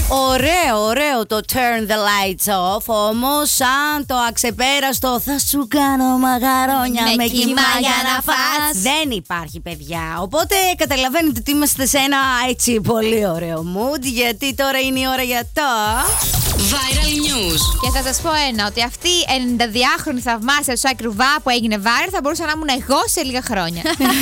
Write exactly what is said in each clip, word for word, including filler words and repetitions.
Ωραίο, ωραίο το turn the lights off. Όμως σαν το αξεπέραστο θα σου κάνω μαγαρόνια με, με κιμά για να φας δεν υπάρχει, παιδιά. Οπότε καταλαβαίνετε ότι είμαστε σε ένα έτσι πολύ ωραίο mood, γιατί τώρα είναι η ώρα για το Viral News. Και θα σας πω ένα, ότι αυτή η ενενηνταδυάχρονη θαυμάσια του Σάκη Ρουβά που έγινε viral θα μπορούσα να ήμουν εγώ σε λίγα χρόνια.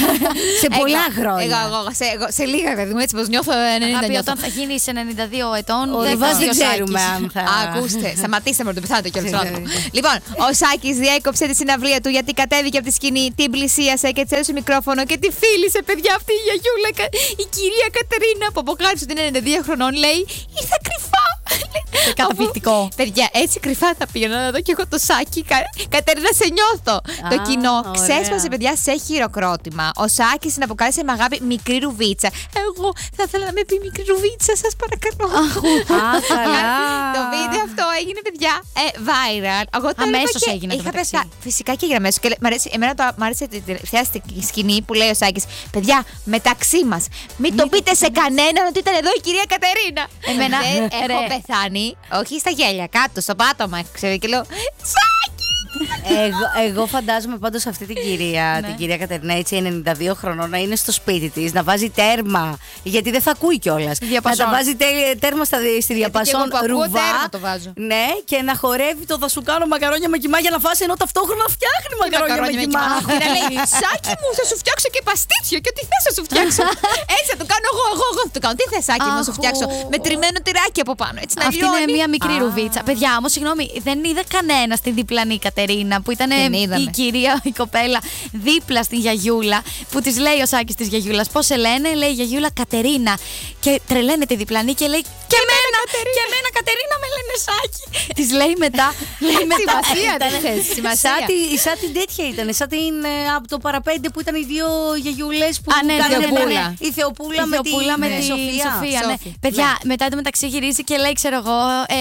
Σε πολλά εγώ, χρόνια. Εγώ, εγώ, σε, εγώ, σε λίγα, παιδί μου, έτσι πως νιώθω ενενήντα. Αγάπη, όταν θα γίνεις ενενήντα δύο ετών, ο δεν, Ρουβάς δεν ξέρουμε αν θα. Ακούστε, σταματήστε με το πεθάνετε κιόλας. Λοιπόν, ο Σάκης διέκοψε τη συναυλία του γιατί κατέβηκε από τη σκηνή, την πλησίασε και της έδωσε μικρόφωνο και τη φίλησε, παιδιά, αυτή η γιαγιούλα, η κυρία Κατερίνα, που αποκάλυψε ότι είναι ενενήντα δύο χρονών, λέει, ήρθα κρυφά. Καταπληκτικό. Παιδιά, έτσι κρυφά θα πήγαινα να δω και εγώ το Σάκη. Κα... Κατερίνα, σε νιώθω. Α, το κοινό ωραία. ξέσπασε, παιδιά, σε χειροκρότημα. Ο Σάκης την αποκάλεσε με αγάπη μικρή ρουβίτσα. Εγώ θα ήθελα να με πει μικρή ρουβίτσα, σας παρακαλώ. Α, καλά. Το βίντεο αυτό έγινε, παιδιά, ε, viral. Εγώ το Αμέσως και έγινε το είχα μεταξύ. πεθα... Φυσικά και έγινε αμέσως. Και λέ- μ' αρέσει, εμένα το, μ' άρεσε τη τελευταία σκηνή που λέει ο Σάκης, παιδιά, μεταξύ μας, μην το πείτε σε κανέναν ότι ήταν εδώ η κυρία Κατερίνα. Εμένα, Δεν έχω ρε. πεθάνει, όχι στα γέλια, κάτω, στο πάτωμα, ξέρω, και λέω, Σάκη! εγώ, εγώ φαντάζομαι πάντως αυτή την κυρία, την κυρία Κατερίνα, έτσι ενενήντα δύο χρονών, να είναι στο σπίτι της, να βάζει τέρμα. Γιατί δεν θα ακούει κιόλας. Να Διαπασόν. τα βάζει τε- τέρμα στα, στη διαπασόν εγώ που ακούω ρουβά. τέρμα το βάζω. Ναι, και να χορεύει το θα σου κάνω μαγαρόνια με κιμά για να φας, ενώ ταυτόχρονα φτιάχνει μαγαρόνια με κιμά. Και να λέει, Σάκη μου, θα σου φτιάξω και παστίτσιο και ό,τι θες θα σου φτιάξω. Έτσι θα το κάνω εγώ, εγώ, εγώ θα το κάνω. Τι θες, Σάκη μου, να σου Αχ, φτιάξω ο- με τριμμένο τυράκι από πάνω. Έτσι να Αυτή είναι λιώνει. μια μικρή Α. ρουβίτσα. Παιδιά, όμως, συγγνώμη, δεν είδα κανένα στην διπλανή Κατερίνα που ήταν Την είδαμε. η κυρία, η κοπέλα δίπλα στην γιαγιούλα. Που τη λέει ο Σάκης της γιαγιούλας, πώς σε λένε, λέει η γιαγιούλα Κατερίνα. Και τρελαίνεται η διπλανή και λέει, και εμένα, και εμένα Κατερίνα με λένε Σάκη. Τη λέει μετά. Λέει μετά. Σημασία, Ήταν- τι θες, σημασία. Σαν τη- Σαν την τέτοια ήταν, σαν την ε, από το παραπέντε που ήταν οι δύο γιαγιούλες που Α, ναι, κάνανε Θεοπούλα. με- η Θεοπούλα Η με Θεοπούλα τη, με με τη τη Σοφία. Σοφία, ναι. Σόφη. Παιδιά, μετά το μεταξύ γυρίζει και λέει, ξέρω εγώ, ε,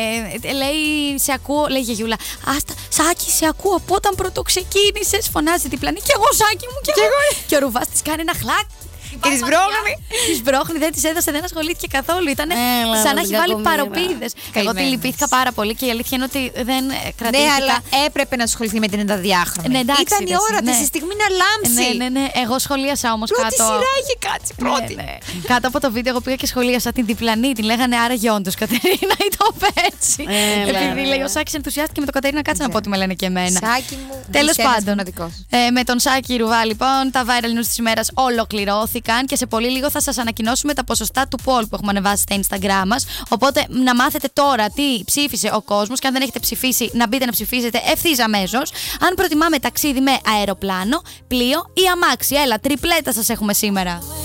λέει, σε ακούω, λέει η γιαγιούλα. Άστα, Σάκη, σε ακούω από όταν πρώτο ξεκίνησες, φωνάζει διπλανή. Και εγώ, Σάκη μου, και, εγώ. Και ο Ρουβάς της κάνει ένα χλάκ. Και της μπρόχνει. Τη μπρόχνει, δεν τη έδωσε, δεν ασχολήθηκε καθόλου. Ήταν Έλα, σαν να την έχει βάλει κακομοίρα. παροπίδες. Εγώ τη Καημένες. λυπήθηκα πάρα πολύ και η αλήθεια είναι ότι δεν ε, Ναι, κρατήθηκα. αλλά έπρεπε να ασχοληθεί με την ενενηνταδιάχρονη. Ναι, εντάξει, Ήταν η ρε, ώρα ναι. της, η στιγμή να λάμψει. Ναι, ναι, ναι. Εγώ σχολίασα όμως Πρώτη κάτω. σειρά είχε κάτσει, πρώτη. Ναι, ναι. Κάτω από το βίντεο, εγώ πήγα και σχολίασα την διπλανή. Την λέγανε άραγε όντως Κατερίνα ή το έτσι. Έλα, Επειδή ρε. λέει ο Σάκης ενθουσιάστηκε με το Κατερίνα, κάτσε να πω ότι με λένε και εμένα. Σάκη μου, Τέλος είσαι ένας πάντων, μοναδικός. ε, με τον Σάκη Ρουβά, λοιπόν, τα viral news της ημέρας ολοκληρώθηκαν και σε πολύ λίγο θα σας ανακοινώσουμε τα ποσοστά του poll που έχουμε ανεβάσει στα Instagram μας. Οπότε να μάθετε τώρα τι ψήφισε ο κόσμος και αν δεν έχετε ψηφίσει, να μπείτε να ψηφίσετε ευθύς αμέσως. Αν προτιμάμε ταξίδι με αεροπλάνο, πλοίο ή αμάξι. Έλα, τριπλέτα σας έχουμε σήμερα.